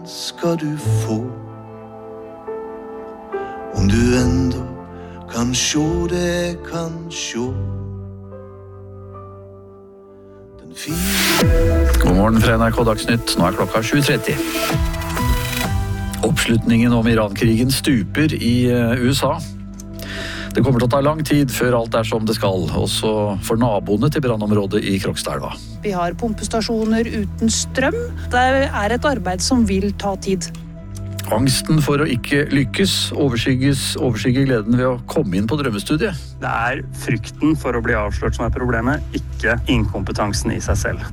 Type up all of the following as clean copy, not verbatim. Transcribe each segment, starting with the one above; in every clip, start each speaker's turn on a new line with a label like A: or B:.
A: skal du få. Om du ändå kan sjå det, kan sjå.
B: God morgen fra NRK Dagsnytt, nå klokka 7:30. Oppslutningen om Iran-krigen stuper i USA. Det kommer til å ta lang tid før alt som det skal, også for naboene til brannområdet i Krokstadelva.
C: Vi har pumpestasjoner uten strøm. Det et arbeid som vil ta tid.
B: Angsten for å ikke lykkes overskygger gleden ved å komme inn på drømmestudiet.
D: Det frykten for å bli avslørt som problemet, ikke inkompetansen i seg selv.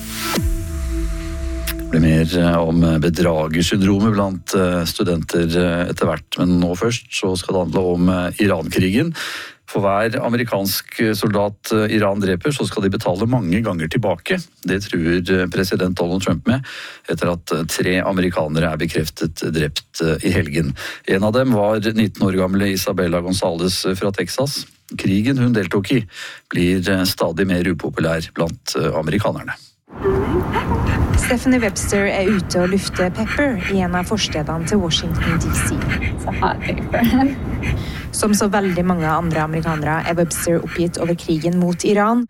B: Det blir mer om bedragersyndromet blant studenter etter hvert, men nå først så skal det handle om Iran-krigen. For hver amerikansk soldat Iran dreper, så skal de betale mange ganger tilbake. Det truer president Donald Trump med, etter at 3 amerikanere bekreftet drept i helgen. En av dem var 19 år gamle Isabella González fra Texas. Krigen hun deltok i blir stadig mer upopulær blant amerikanerne.
E: Stephanie Webster ute og lufter pepper i en av forstedene til Washington DC. Som så veldig mange andre amerikanere Webster oppgitt over krigen mot Iran.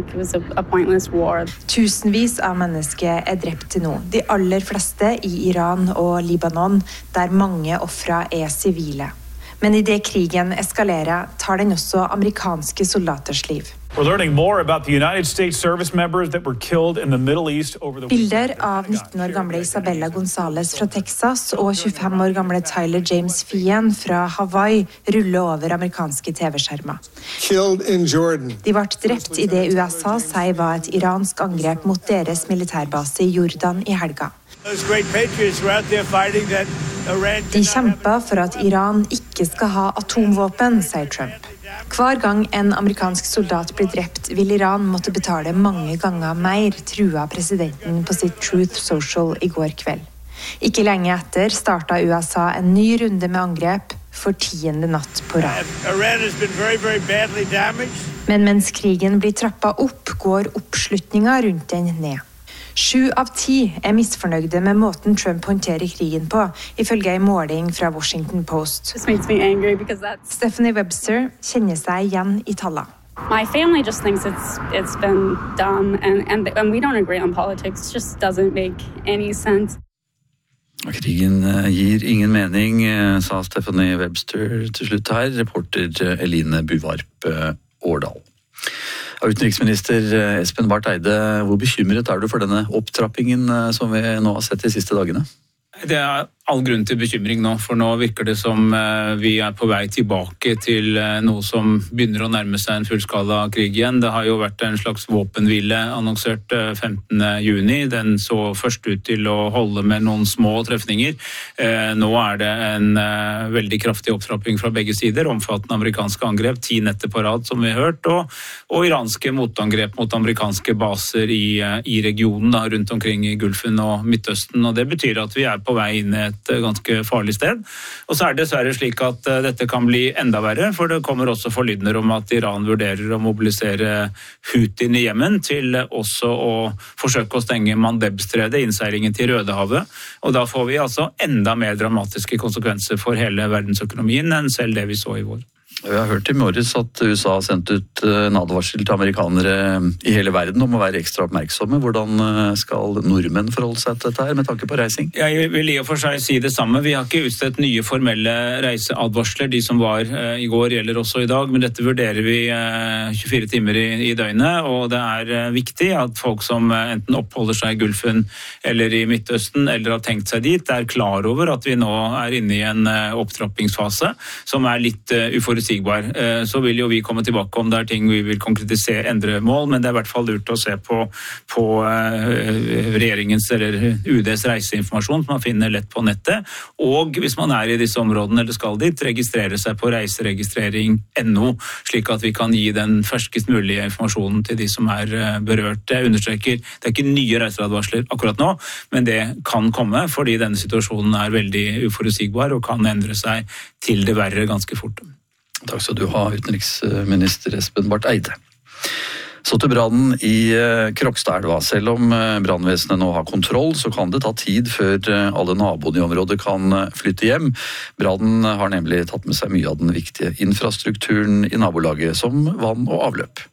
E: Tusenvis av mennesker drept til nå. De aller fleste i Iran og Libanon, der mange ofre sivile. Men i det krigen eskalerer, tar den også amerikanske soldaters liv. Bilder av 19 år gamle Isabella González fra Texas og 25 år gamle Tyler James Fien fra Hawaii ruller over amerikanske TV-skjermer. De ble drept i det USA sier var et iransk angrep mot deres militærbase i Jordan i helga. De kjemper for at Iran ikke skal ha atomvåpen, sier Trump. Hver gang en amerikansk soldat blir drept, vil Iran måtte betale mange ganger mer, trua presidenten på sitt Truth Social i går kveld. Ikke lenge etter startet USA en ny runde med angrep for 10. natt på rad. Men mens krigen blir trappet opp, går oppslutningen rundt den ned. 7 av 10 misfornøyde med måten Trump håndterer krigen på, ifølge en måling fra Washington Post. Stephanie Webster kjenner seg igjen i tallene.
F: My family just thinks it's been done and we don't agree on politics. It just doesn't make any sense.
B: Krigen gir ingen mening, sa Stephanie Webster til slutt her, reporter Eline Buvarp Årdal. Utenriksminister Espen Barth Eide, hvor bekymret du for denne opptrappingen som vi nå har sett de siste dagene?
G: Det all grunn til bekymring nå, for nå virker det som vi på vei tilbake til noe som begynner å nærme seg en fullskala krig igjen. Det har jo vært en slags våpenhvile annonsert 15. juni. Den så først ut til å holde med noen små trefninger. Nå det en veldig kraftig opptrapping fra begge sider, omfattende amerikanske angrep, 10 netter på rad som vi har hørt, og iranske motangrep mot amerikanske baser i regionen da, rundt omkring i Gulfen og Midtøsten. Og det betyr at vi på vei inn i et ganske farlig sted. Og så det dessverre slik at dette kan bli enda verre, for det kommer også forlydender om at Iran vurderer å mobilisere Houthien i Jemen til også å forsøke å stenge Mandeb-stredet, innseilingen til Rødehavet. Og da får vi altså enda mer dramatiske konsekvenser for hele verdensøkonomien enn selv det vi så i vår.
B: Vi har hørt i morges at USA har sendt ut en advarsel til amerikanere i hele verden om å være ekstra oppmerksomme. Hvordan skal nordmenn forholde seg til dette her med tanke på reising?
G: Jeg vil i og for seg si det samme. Vi har ikke utstedt nye formelle reiseadvarsler. De som var i går gjelder også i dag, men dette vurderer vi 24 timer i døgnet, og det viktig at folk som enten oppholder seg i Gulfen eller i Midtøsten eller har tenkt seg dit, klar over at vi nå inne i en opptrappingsfase som litt uforutsigbar. Så vil jo vi komme tilbake om det ting vi vil konkretisere, endre mål, men det i hvert fall lurt å se på regjeringens eller UDs reiseinformasjon som man finner lett på nettet, og hvis man i disse områdene eller skal dit, registrere seg på reiseregistrering.no, slik at vi kan gi den ferskest mulige informasjonen til de som berørt. Jeg understreker, det ikke nye reiseadvarsler akkurat nå, men det kan komme fordi denne situasjonen veldig uforutsigbar og kan endre seg til det verre ganske fort.
B: Takk skal du ha, utenriksminister Espen Barth Eide. Så til brannen i Krokstadelva. Selv om brannvesenet nå har kontroll, så kan det ta tid før alle naboene i området kan flytte hjem. Brannen har nemlig tatt med seg mye av den viktige infrastrukturen i nabolaget, som vann og avløp.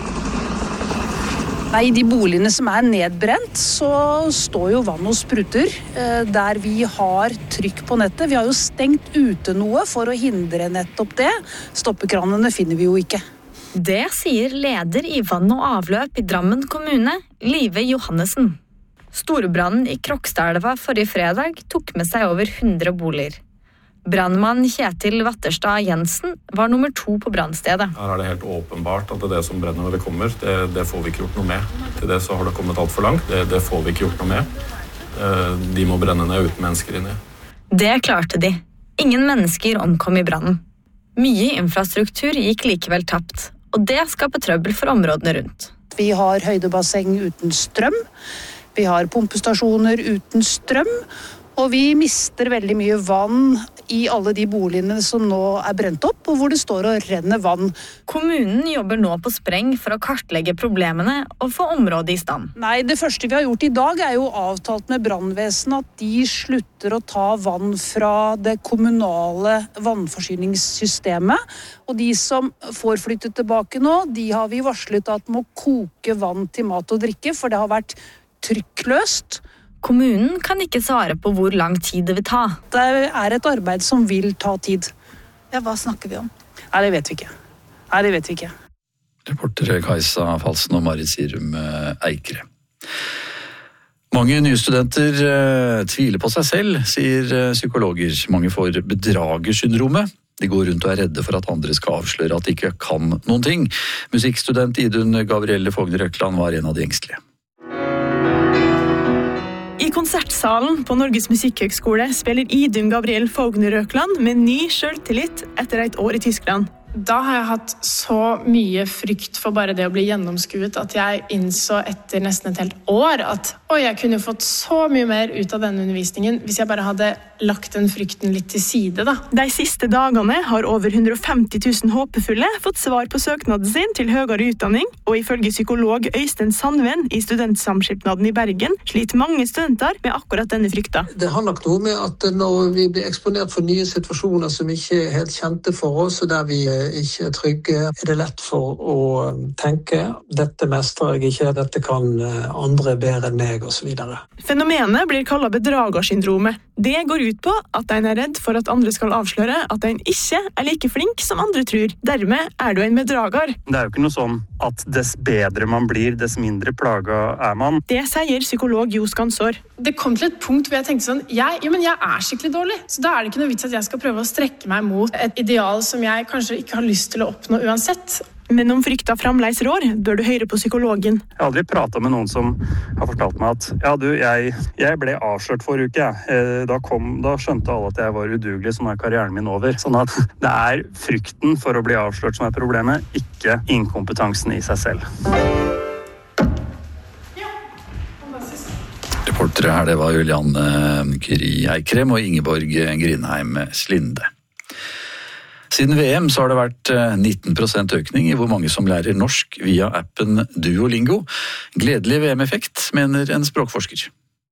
C: Nei, I de boligene som nedbrent, så står jo vann og spruter. Der vi har trykk på nettet. Vi har jo stengt ute noe for å hindre nettopp det. Stoppekranene finner vi jo ikke.
H: Det sier leder i vann og avløp i Drammen kommune, Live Johannessen. Storbrannen i Krokstadelva forrige fredag tok med seg over 100 boliger. Brannmann Kjetil Vatterstad Jensen var nummer 2 på brannstedet.
I: Her det helt åpenbart at det som brenner når det kommer, det får vi ikke gjort noe med. Til det så har det kommet alt for langt, det får vi ikke gjort noe med. De må brenne ned uten mennesker inni. Det
H: klarte de. Ingen mennesker omkom i brannen. Mye infrastruktur gikk likevel tapt, og det skaper trøbbel for områdene rundt.
C: Vi har høydebasseng uten strøm, vi har pumpestasjoner uten strøm, og vi mister veldig mye vann i alle de boligene som nå brent opp, og hvor det står og renner vann.
H: Kommunen jobber nå på spreng for å kartlegge problemene og få området i stand.
C: Nei, det første vi har gjort i dag jo avtalt med brannvesenet at de slutter å ta vann fra det kommunale vannforsyningssystemet. Og de som får flyttet tilbake nå, de har vi varslet at må koke vann til mat og drikke, for det har vært trykkløst.
H: Kommunen kan ikke svare på hvor lang tid det vil ta.
C: Det et arbeid som vil ta tid.
J: Ja, hva snakker vi om?
C: Nei, det vet vi ikke.
B: Reportere Kajsa Falsen og Marit Sirum Eikre. Mange nye studenter tviler på seg selv, sier psykologer. Mange får bedragersyndromet. De går rundt og redde for at andre skal avsløre at de ikke kan noen ting. Musikkstudent Idun Gabrielle Fogner Økland var en av de engstelige.
K: I konsertsalen på Norges Musikkhøgskole spiller Idun Gabrielle Fogner Økland med ny selvtillit etter et år i Tyskland.
L: Da har jeg hatt så mye frykt for bare det å bli gjennomskuet at jeg innså etter nesten et helt år at jeg kunne fått så mye mer ut av denne undervisningen hvis jeg bare hadde lagt den frykten litt til side. Da.
K: De siste dagene har over 150 000 håpefulle fått svar på søknaden sin til høyere utdanning, og ifølge psykolog Øystein Sandven i Studentsamskipnaden i Bergen sliter mange studenter med akkurat denne frykta.
M: Det har nok noe med at når vi blir eksponert for nye situasjoner som ikke helt kjente for oss, og der vi ikke trygge, det lett for å tenke dette mestrer jeg ikke, dette kan andre bedre enn meg, og så videre.
K: Fenomenet blir kallet bedragersyndromet. Det går ut på at en redd for at andre skal avsløre at en ikke like flink som andre tror. Dermed du en bedrager.
D: Det jo ikke noe sånn at dess bedre man blir, dess mindre plaga man.
K: Det sier psykolog Jo Skansår.
L: Det kom til et punkt hvor jeg tenkte sånn, jeg skikkelig dårlig, så da det ikke noe vits at jeg skal prøve å strekke meg mot et ideal som jeg kanskje ikke har lyst til å oppnå uansett.
K: Men om frykta fremdeles rår, bør du høre på psykologen.
D: Jeg har aldri pratet med noen som har fortalt meg at jeg ble avslørt forrige uke. Da skjønte alle at jeg var udugelig, så nå karrieren min over. Sånn at det frykten for å bli avslørt som problemet, ikke inkompetansen i seg selv.
B: Reportere her, det var Julianne Kyri Eikrem og Ingeborg Grindheim Slinde. Siden VM så har det vært 19% økning i hvor mange som lærer norsk via appen Duolingo. Gledelig VM-effekt, mener en språkforsker.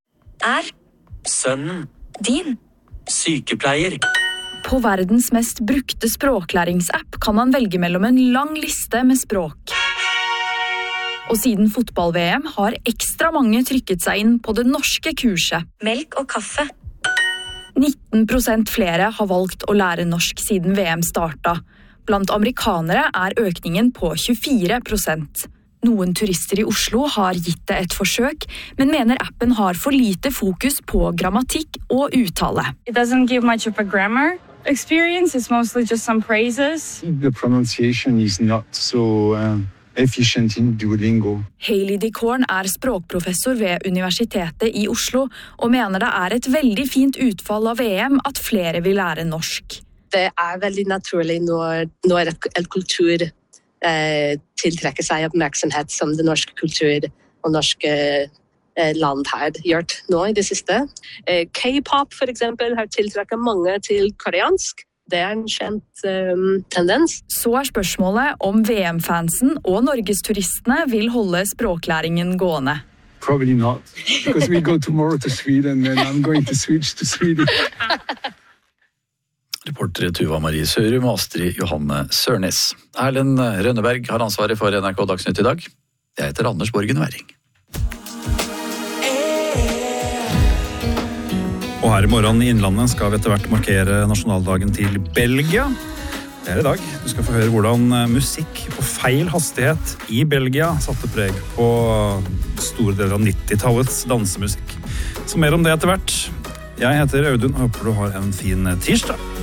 N: Sønnen din sykepleier?
H: På verdens mest brukte språklæringsapp kan man velge mellom en lang liste med språk. Og siden fotball-VM har ekstra mange trykket seg inn på det norske kurset.
N: Melk og kaffe.
H: 19% flere har valgt å lære norsk siden VM startet. Blant amerikanere økningen på 24%. Noen turister i Oslo har gitt det et forsøk, men mener appen har for lite fokus på grammatikk og uttale.
F: It doesn't give much of a grammar experience, it's mostly just some phrases.
O: The pronunciation is not so efficient in Duolingo.
H: Hailey Dicorn språkprofessor ved Universitetet i Oslo og mener det et veldig fint utfall av VM at flere vil lære norsk.
P: Det veldig naturlig når en kultur tiltrekker seg oppmerksomhet som den norske kultur og norske land har gjort nå i det siste. K-pop for eksempel har tiltrekket mange til koreansk. Det en kjent tendens.
H: Så spørsmålet om VM-fansen og norgesturistene vil holde språklæringen gående.
O: Probably not, because we go tomorrow to Sweden and I'm going to switch to Sweden.
B: Reportere Tuva Marie Sørum og Astrid Johanne Sørnes. Erlend Rønneberg har ansvaret for NRK Dagsnytt i dag. Jeg heter Anders Borgen Væring.
J: Og her i morgen i Innlandet skal vi etter hvert markere nasjonaldagen til Belgia. Det er i dag. Du skal få høre hvordan musikk på feil hastighet i Belgia satte preg på store deler av 90-tallets dansemusikk. Så mer om det etter hvert. Jeg heter Audun, håper du har en fin tirsdag.